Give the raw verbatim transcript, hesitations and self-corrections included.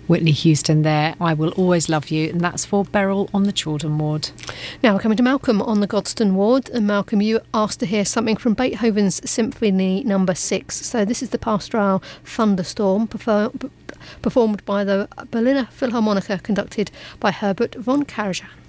Whitney Houston there, I Will Always Love You, and that's for Beryl on the Chordon ward. Now we're coming to Malcolm on the Godstone ward, and Malcolm, you asked to hear something from Beethoven's Symphony Number Six. So this is the Pastoral Thunderstorm, prefer- performed by the Berliner Philharmoniker, conducted by Herbert von Karajan.